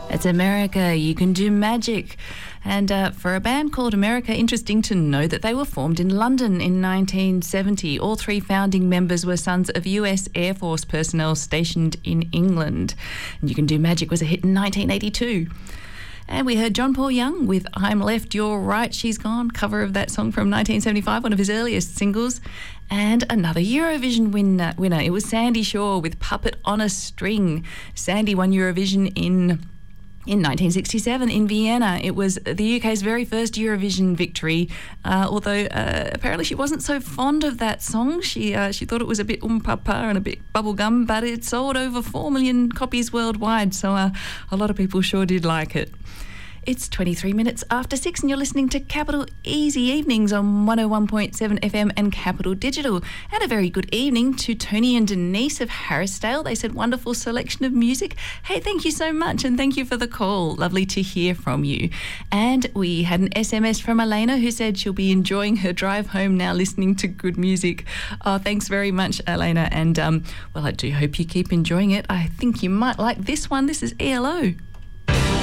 It's America, You Can Do Magic. And for a band called America, interesting to know that they were formed in London in 1970. All three founding members were sons of US Air Force personnel stationed in England. And You Can Do Magic was a hit in 1982. And we heard John Paul Young with I'm Left, You're Right, She's Gone, cover of that song from 1975, one of his earliest singles. And another Eurovision winner. It was Sandy Shaw with Puppet on a String. Sandy won Eurovision in 1967 in Vienna. It was the UK's very first Eurovision victory, although apparently she wasn't so fond of that song. She thought it was a bit papa and a bit bubblegum, but it sold over 4 million copies worldwide, so a lot of people sure did like it. It's 23 minutes after 6 and you're listening to Capital Easy Evenings on 101.7 FM and Capital Digital. And a very good evening to Tony and Denise of Harrisdale. They said wonderful selection of music. Hey, thank you so much and thank you for the call. Lovely to hear from you. And we had an SMS from Elena who said she'll be enjoying her drive home now listening to good music. Oh, thanks very much, Elena. And, well, I do hope you keep enjoying it. I think you might like this one. This is ELO.